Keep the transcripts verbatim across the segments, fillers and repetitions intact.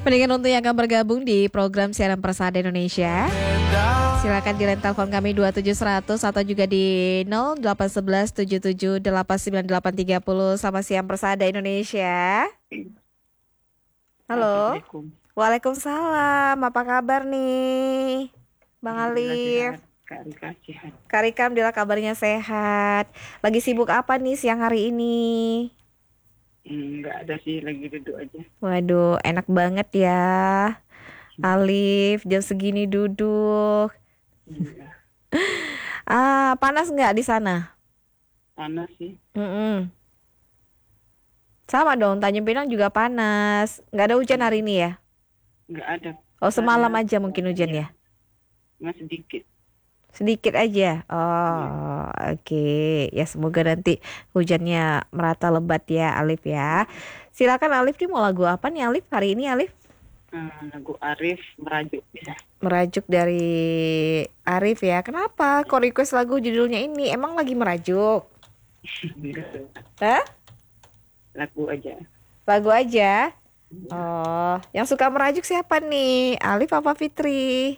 Mendingan untuk yang akan bergabung di program siaran Persada Indonesia, silakan di line telepon kami dua tujuh seratus atau juga di nol delapan satu satu tujuh tujuh delapan sembilan delapan tiga nol. Selamat siang Persada Indonesia. Halo. Waalaikumsalam. Apa kabar nih Bang Alif? Kak Rika sehat. Kak Rika, alhamdulillah kabarnya sehat. Lagi sibuk apa nih siang hari ini? Enggak ada sih, lagi duduk aja. Waduh, enak banget ya Alif, jam segini duduk. Iya. Ah, panas nggak di sana? Panas sih. Mm-mm. Sama dong, Tanjung Pinang juga panas. Nggak ada hujan hari ini ya? Enggak ada. Oh, semalam Ada. aja mungkin hujan ya? Cuma sedikit. Sedikit aja. Oh, oke. Ya semoga nanti hujannya merata lebat ya Alif ya. Silakan Alif, nih mau lagu apa nih Alif hari ini Alif? Hmm, lagu Arif Merajuk bisa. Merajuk dari Arif ya. Kenapa kok request lagu judulnya ini? Emang lagi merajuk? Hah? Lagu aja. Lagu aja? Oh, yang suka merajuk siapa nih? Alif apa Fitri?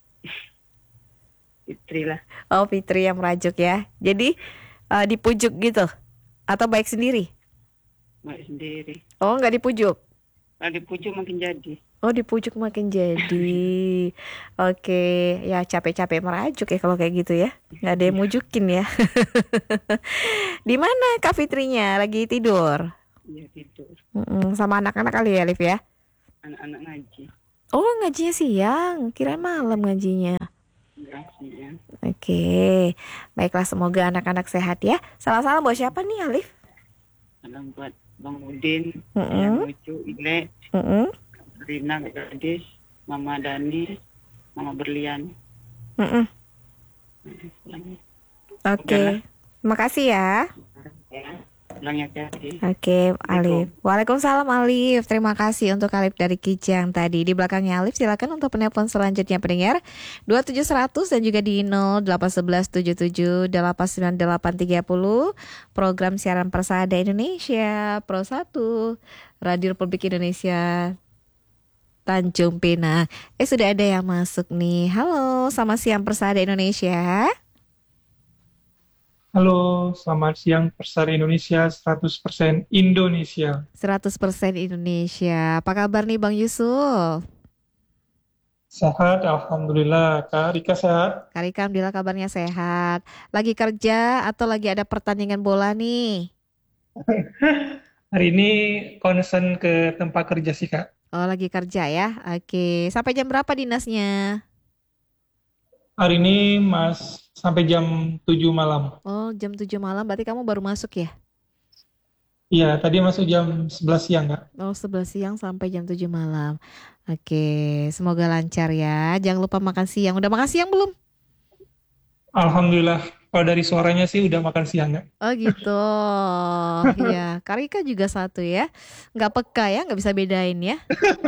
Fitri lah. Oh, Fitri yang merajuk ya. Jadi eh, dipujuk gitu? Atau baik sendiri? Baik sendiri. Oh, nggak dipujuk? Kalau dipujuk makin jadi. Oh, dipujuk makin jadi. Oke, ya capek-capek merajuk ya kalau kayak gitu ya. Nggak ada yang mujukin ya. Di mana Kak Fitrinya? Lagi tidur? Iya tidur. Mm-mm, sama anak-anak kali ya, Liv ya? Anak-anak ngaji. Oh, ngajinya siang. Kirain malam ngajinya. Enggak sih ya. Oke, baiklah semoga anak-anak sehat ya. Salam-salam buat siapa nih, Alif? Salam buat Bang Udin, Mm-mm. yang lucu, Ile, Mm-mm. Rina, Kak Gadis, Mama Dani, Mama Berlian. Mm-mm. Pulangnya. Oke, makasih ya. Ya. Pulangnya hati-hati. Oke, Alif. Waalaikumsalam Alif. Terima kasih untuk Alif dari Kijang tadi. Di belakangnya Alif silakan untuk penelpon selanjutnya pendengar dua tujuh seratus dan juga di nol delapan satu satu tujuh tujuh delapan sembilan delapan tiga nol. Program siaran Persada Indonesia Pro satu Radio Republik Indonesia Tanjung Pinang. Eh sudah ada yang masuk nih. Halo, selamat siang Persada Indonesia. Halo, selamat siang Persada Indonesia, seratus persen Indonesia. seratus persen Indonesia. Apa kabar nih Bang Yusuf? Sehat, Alhamdulillah. Kak Rika sehat? Kak Rika, alhamdulillah kabarnya sehat. Lagi kerja atau lagi ada pertandingan bola nih? Hari ini concern ke tempat kerja sih, Kak. Oh, lagi kerja ya? Oke. Sampai jam berapa dinasnya? Hari ini Mas sampai jam tujuh malam. Oh, jam tujuh malam. Berarti kamu baru masuk ya? Iya, tadi masuk jam sebelas siang, Kak. Oh, sebelas siang sampai jam tujuh malam. Oke. Semoga lancar ya. Jangan lupa makan siang. Udah makan siang belum? Alhamdulillah, kalau dari suaranya sih udah makan siang, Kak. Oh gitu. Iya, Kak Rika juga satu ya. Nggak peka ya, nggak bisa bedain ya.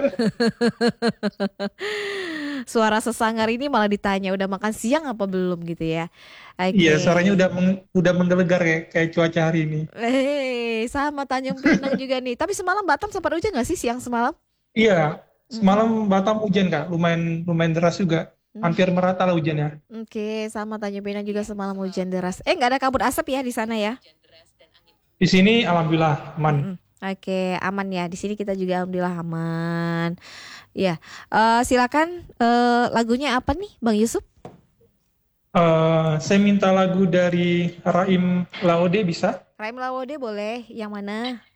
Suara sesangar ini malah ditanya udah makan siang apa belum gitu ya. Oke. Iya, suaranya udah meng- udah menggelegar ya, kayak cuaca hari ini. Eh, sama Tanjung Pinang juga nih. Tapi semalam Batam sempat hujan nggak sih siang semalam? Iya, semalam Mm-mm. Batam hujan, Kak. Lumayan lumayan deras juga. Hampir merata lah hujannya. Oke, sama Tanjung Pinang juga semalam hujan deras. Eh, nggak ada kabut asap ya di sana ya? Di sini alhamdulillah aman. Mm-mm. Oke, aman ya. Di sini kita juga alhamdulillah aman. Ya, eh, silakan eh, lagunya apa nih, Bang Yusuf? Eh, saya minta lagu dari Raim Laode bisa? Raim Lawode boleh. Yang mana?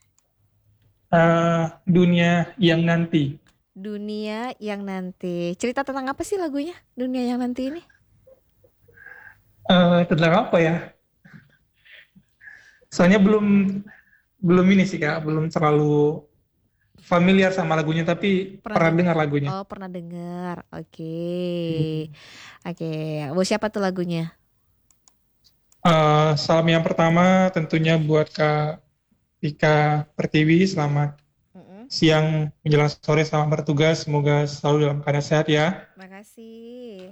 Eh, Dunia yang nanti. Dunia yang nanti. Cerita tentang apa sih lagunya? Dunia yang nanti ini? Eh, tentang apa ya? Soalnya belum belum ini sih Kak, belum terlalu familiar sama lagunya, tapi Pernah pernah dengar? dengar lagunya. Oh, pernah dengar. Oke. Hmm. Oke. Buat siapa tuh lagunya? Eh, salam yang pertama tentunya buat Kak Tika Pertiwi. Selamat Mm-mm. siang menjelang sore, selamat bertugas. Semoga selalu dalam keadaan sehat ya. Makasih.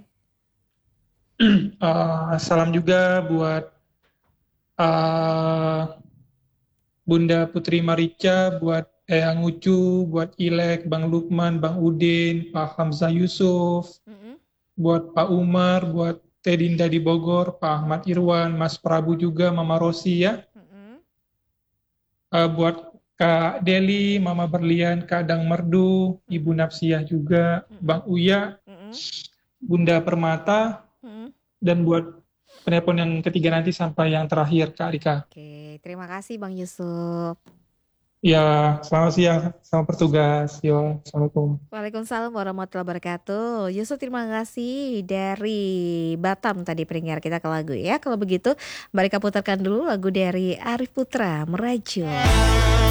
Eh, salam juga buat eh, Bunda Putri Marica, buat Eyang Ucu, buat Ilek, Bang Lukman, Bang Udin, Pak Hamzah Yusuf, Mm-mm. buat Pak Umar, buat Teh Dinda di Bogor, Pak Ahmad Irwan, Mas Prabu juga, Mama Rosi ya. Mm-mm. Eh, buat Kak Deli, Mama Berlian, Kak Dang Merdu, Ibu Mm-mm. Napsiah juga, Mm-mm. Bang Uya, Mm-mm. Bunda Permata, Mm-mm. dan buat penelpon yang ketiga nanti sampai yang terakhir, Kak Rika. Oke, terima kasih Bang Yusuf. Ya, selamat siang, selamat bertugas. Yo, Assalamualaikum. Waalaikumsalam warahmatullahi wabarakatuh. Yusuf, terima kasih dari Batam tadi pendengar kita ke lagu ya. Kalau begitu, mari kita putarkan dulu lagu dari Arif Putra, Merajuk.